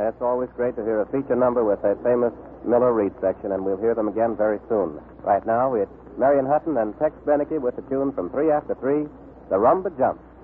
It's always great to hear a feature number with a famous Miller Reed section, and we'll hear them again very soon. Right now, it's Marion Hutton and Tex Beneke with the tune from 3 After 3, The Rumba Jump.